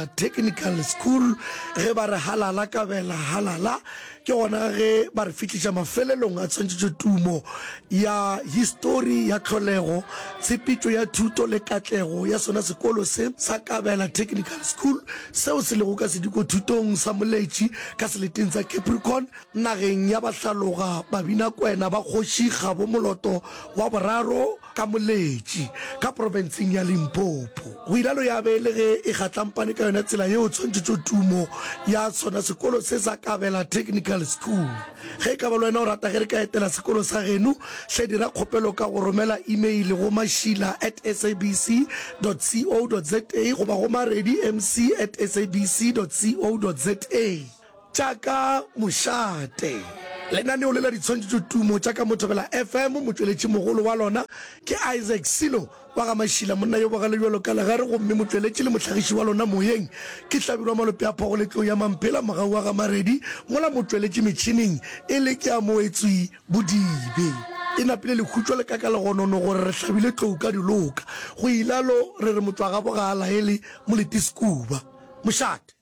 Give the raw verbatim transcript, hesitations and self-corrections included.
technical school ge ba re halala ka bela halala ke gona ge ba re fitlisha mafelelong a tshwantšhetšo tumo ya history ya tlholego tshepetšo ya thuto le katlego ya sona sekolo se sa Kabela Technical School seo se lego ka sediko thutong sa Moletši ka seleteng sa Capricorn nageng ya bahlaloga babina kwena ba kgoši ga bo moloto wa boraro ka Moletši ka provinceng ya Limpopo go ilalo ya be le ge e gatlampane ka yona tsela yeo tshwantšhetšo tumo ya sona sekolo se sa Kabela Technical School ge ka ba le wena o rata ge re ka etela sekolo sa geno hle dira kgopelo ka go romela email go mashila at sabc dot co dot za go ba go maredi mc at sabc dot co dot za tšaka mošate lenaneo le la ditshwantšhetšo tumo tšaka Motobela F M motsweletši mogolo wa lona ke Isaac Silo wa ga Mashila monna yo bogale bjalo ka legare gomme motsweletši le motlhagiši wa lona moyeng ke Hlabirwa Malope a phago letlo ya Mamphela mogau wa ga Maredi mola motsweletši metšhineng e le ke a moetswi Bodibe e napile le khutšwa le ka ka legonono gore re hlabile tlou ka diloka go ilalo re re motho wa ga bogala ele Moleti Skuba mošate.